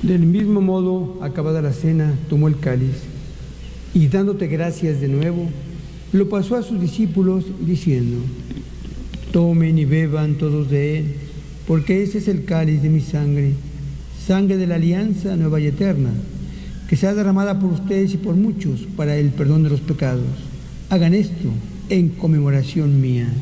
Del mismo modo, acabada la cena, tomó el cáliz y dándote gracias de nuevo, lo pasó a sus discípulos diciendo: tomen y beban todos de él, porque ese es el cáliz de mi sangre, sangre de la alianza nueva y eterna, que será derramada por ustedes y por muchos para el perdón de los pecados. Hagan esto en conmemoración mía.